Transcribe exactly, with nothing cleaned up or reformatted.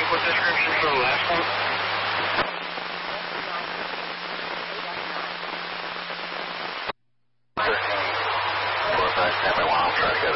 What description for the last one? thirteen, four, five, ten, one, I'll try to get it.